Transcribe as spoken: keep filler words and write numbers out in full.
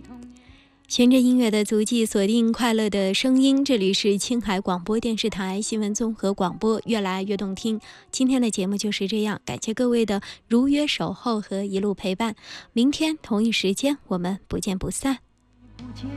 循着音乐的足迹，锁定快乐的声音。这里是青海广播电视台新闻综合广播，越来越动听。今天的节目就是这样，感谢各位的如约守候和一路陪伴。明天同一时间，我们不见不散。